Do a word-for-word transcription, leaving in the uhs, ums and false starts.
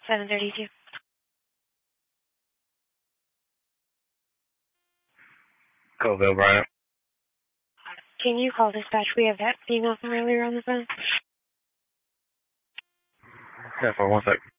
seven thirty-two. Colville, Bryant. Can you call dispatch? We have that female from earlier on the phone. Yeah, for one sec.